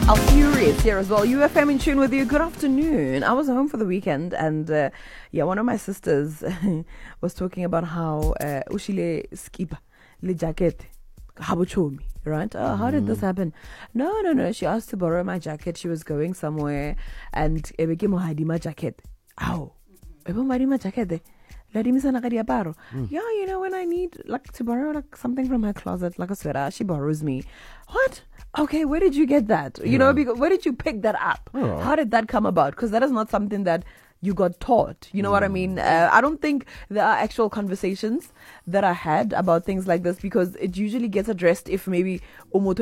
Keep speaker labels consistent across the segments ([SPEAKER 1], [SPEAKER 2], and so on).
[SPEAKER 1] Furious here as well. UFM in tune with you. Good afternoon. I was home for the weekend and one of my sisters was talking about how ushile skip le jacket habuchomi, right? Oh, how did this happen? No. She asked to borrow my jacket. She was going somewhere and ebeke mo hadima jacket. Ow. Ebo madima jacket. Yeah, you know, when I need to borrow something from her closet, like a sweater, she borrows me. What? Okay, where did you get that? You know, because where did you pick that up? How did that come about? Because that is not something that you got taught. You know what I mean? I don't think there are actual conversations that are had about things like this, because it usually gets addressed if maybe you know,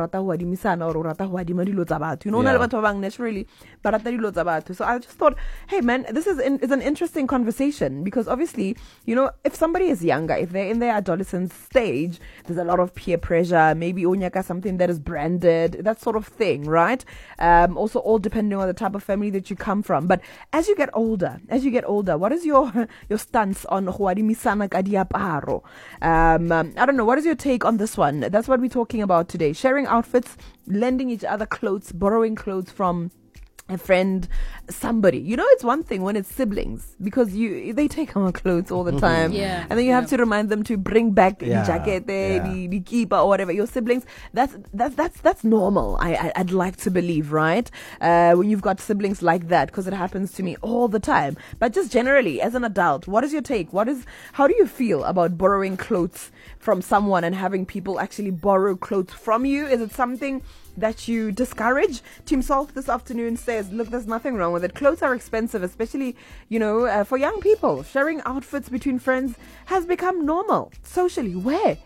[SPEAKER 1] naturally. So I just thought, hey man, this is an interesting conversation, because obviously, you know, if somebody is younger, if they're in their adolescent stage, there's a lot of peer pressure, maybe onyaka something that is branded, that sort of thing, right? Also all depending on the type of family that you come from. But as you get older, what is your stance on Huadi Misana Kadiaparo? I don't know, what is your take on this one? That's what we're talking about today. Sharing outfits, lending each other clothes, borrowing clothes from a friend, somebody. You know, it's one thing when it's siblings, because they take our clothes all the time. And then you have to remind them to bring back the jacket, the keeper or whatever. Your siblings, that's normal. I'd like to believe, right? When you've got siblings like that, because it happens to me all the time. But just generally, as an adult, what is your take? How do you feel about borrowing clothes from someone and having people actually borrow clothes from you? Is it something that you discourage? Team Salt this afternoon says, look, there's nothing wrong with it. Clothes are expensive, especially, you know, for young people. Sharing outfits between friends has become normal. Socially where?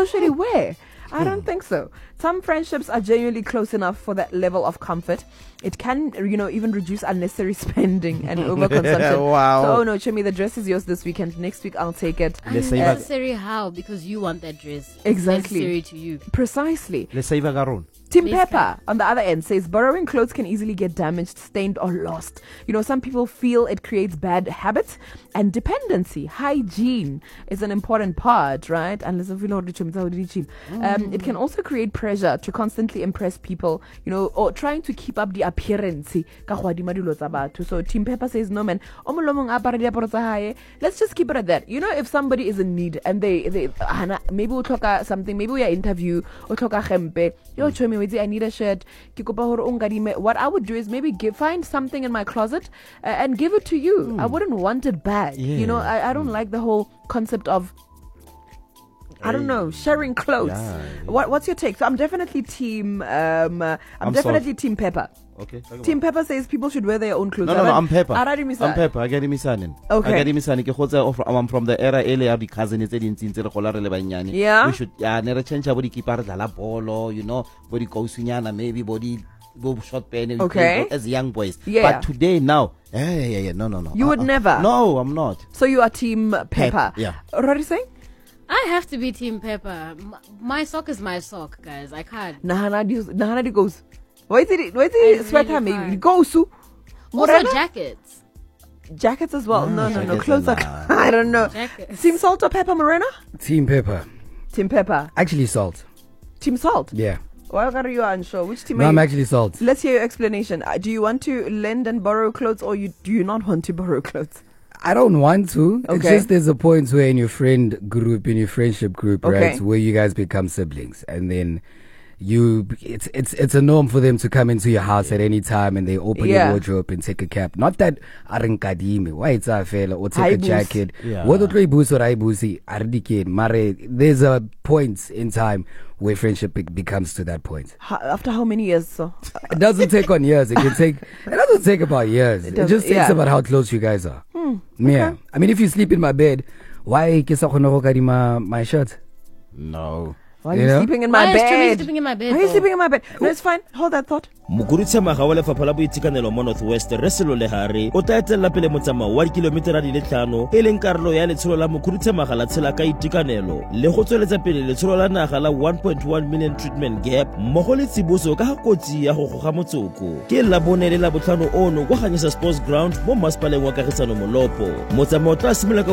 [SPEAKER 1] I don't think so. Some friendships are genuinely close enough for that level of comfort. It can, you know, even reduce unnecessary spending and overconsumption.
[SPEAKER 2] Wow.
[SPEAKER 1] So, oh no, Chimi, the dress is yours this weekend. Next week, I'll take it.
[SPEAKER 3] Unnecessary how? Because you want that dress.
[SPEAKER 1] Exactly.
[SPEAKER 3] Necessary to you.
[SPEAKER 1] Precisely.
[SPEAKER 2] Let's save a garon.
[SPEAKER 1] Tim Pepper, on the other end, says borrowing clothes can easily get damaged, stained, or lost. You know, some people feel it creates bad habits and dependency. Hygiene is an important part, right? Unless if you know it can also create pressure to constantly impress people, you know, or trying to keep up the appearance. So Tim Pepper says, no man, let's just keep it at that. You know, if somebody is in need and they maybe we'll talk something, maybe we are interview or talk I need a shirt. What I would do is maybe find something in my closet and give it to you. I wouldn't want it back. You know, I don't like the whole concept of, I don't know, sharing clothes. What's your take? So I'm definitely team Team Pepper.
[SPEAKER 2] Okay.
[SPEAKER 1] Team Pepper says people should wear their own clothes.
[SPEAKER 2] No, I'm Pepper.
[SPEAKER 1] I'm
[SPEAKER 2] Pepper. I get him Okay. I'm from the era earlier the cousins we should never change body keeper la polo, you know, body gosunyana, maybe body go short pen as young boys. But today now, no.
[SPEAKER 1] You would never.
[SPEAKER 2] No, I'm not.
[SPEAKER 1] So you are Team Pepper. What are you saying?
[SPEAKER 3] I have to be Team Pepper. My sock is my sock, guys. I can't.
[SPEAKER 1] Nahana goes. Wait till sweater maybe go su.
[SPEAKER 3] Also jackets.
[SPEAKER 1] Jackets as well. No. Clothes are. I don't know.
[SPEAKER 3] Jackets.
[SPEAKER 1] Team Salt or Pepper, Morena?
[SPEAKER 4] Team Pepper.
[SPEAKER 1] Team Pepper.
[SPEAKER 4] Actually, Salt.
[SPEAKER 1] Team Salt.
[SPEAKER 4] Yeah.
[SPEAKER 1] Why are you unsure? Which team?
[SPEAKER 4] No, I'm actually Salt.
[SPEAKER 1] Let's hear your explanation. Do you want to lend and borrow clothes, or do you not want to borrow clothes?
[SPEAKER 4] I don't want to.
[SPEAKER 1] Okay.
[SPEAKER 4] It's just there's a point where in your friendship group, right, where you guys become siblings, and then it's a norm for them to come into your house at any time and they open your wardrobe and take a cap. Not that arinkadime, why it's a fella, or take a jacket. There's a point in time where friendship becomes to that point.
[SPEAKER 1] After how many years? So
[SPEAKER 4] it doesn't take on years. It doesn't take about years. It just takes about how close you guys are. Yeah. I mean, if you sleep in my bed, why my shirt?
[SPEAKER 2] No.
[SPEAKER 1] Why are you sleeping in my bed?
[SPEAKER 3] Why are you sleeping in my bed?
[SPEAKER 1] Why are you sleeping in my bed? No, it's fine. Hold that thought.
[SPEAKER 5] Mokhuduthamaga wa lefapha la boitekanelo mo North West Reselo Lehare o tla etela pele motsamao wa dikilometera di le 5 e leng karolo ya letsholo la Mokhuduthamaga la tshela ka itekanelo le go tsweletsa pele letsholo la naga la 1.1 million treatment gap mmogo le tsiboso ka ga kotsi ya go goga motsoko ke la bone le la botlhano ono kwa Ganyesa Sports Ground mo Masepaleng wa Kagisano Molopo. Motsamao tla simolola